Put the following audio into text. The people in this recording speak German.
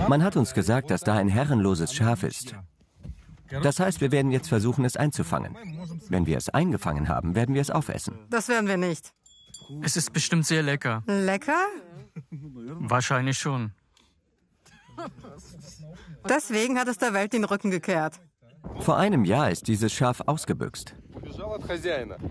Man hat uns gesagt, dass da ein herrenloses Schaf ist. Das heißt, wir werden jetzt versuchen, es einzufangen. Wenn wir es eingefangen haben, werden wir es aufessen. Das werden wir nicht. Es ist bestimmt sehr lecker. Lecker? Wahrscheinlich schon. Deswegen hat es der Welt den Rücken gekehrt. Vor einem Jahr ist dieses Schaf ausgebüxt.